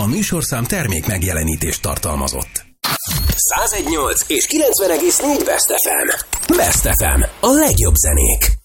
A műsorszám termék megjelenítést tartalmazott. 101.8 és 90,4 Best FM. Best FM. A legjobb zenék.